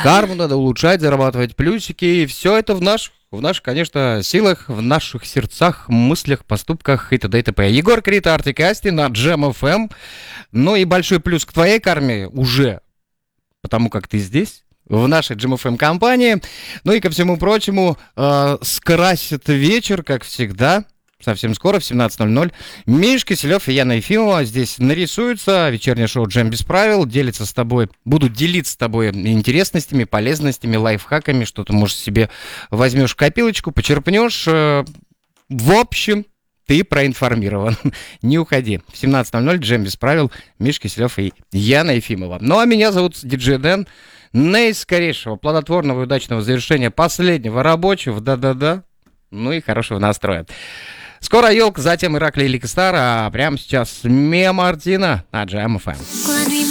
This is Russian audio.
Карму надо улучшать, зарабатывать плюсики. И все это в наших, конечно, силах, в наших сердцах, мыслях, поступках и т.д. и т.п. Егор Крид, Артик и Асти на Jam FM. Ну и большой плюс к твоей карме уже, потому как ты здесь, в нашей Jam FM компании. Ну и ко всему прочему, скрасит вечер, как всегда, совсем скоро, в 17:00. Миш Киселев и Яна Ефимова здесь нарисуются. Вечернее шоу «Джем без правил». Будут делиться с тобой интересностями, полезностями, лайфхаками. Что ты, может, себе возьмешь в копилочку, почерпнешь. В общем, ты проинформирован. Не уходи. В 17:00 «Джем без правил». Миш Киселев и Яна Ефимова. Ну, а меня зовут Диджей Дэн. Наискорейшего, плодотворного и удачного завершения последнего рабочего. Да-да-да. Ну и хорошего настроя. Скоро елка, затем Ираклий Ликостар, а прямо сейчас Мия Мартина на Jam FM.